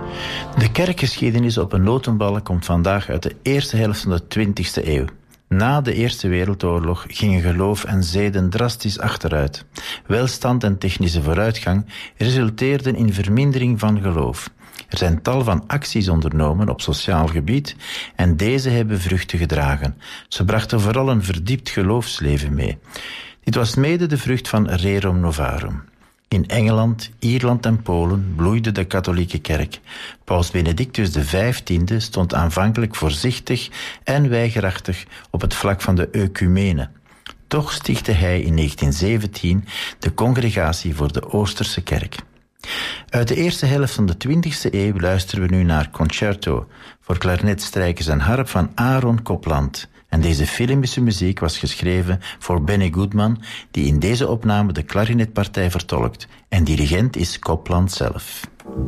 De kerkgeschiedenis op een notenbalk komt vandaag uit de eerste helft van de 20e eeuw. Na de Eerste Wereldoorlog gingen geloof en zeden drastisch achteruit. Welstand en technische vooruitgang resulteerden in vermindering van geloof. Er zijn tal van acties ondernomen op sociaal gebied en deze hebben vruchten gedragen. Ze brachten vooral een verdiept geloofsleven mee. Dit was mede de vrucht van Rerum Novarum. In Engeland, Ierland en Polen bloeide de katholieke kerk. Paus Benedictus XV stond aanvankelijk voorzichtig en weigerachtig op het vlak van de ecumene. Toch stichtte hij in 1917 de Congregatie voor de Oosterse Kerk. Uit de eerste helft van de 20e eeuw luisteren we nu naar Concerto voor klarinet, strijkers en harp van Aaron Copland. En deze filmische muziek was geschreven voor Benny Goodman, die in deze opname de klarinetpartij vertolkt. En dirigent is Copland zelf.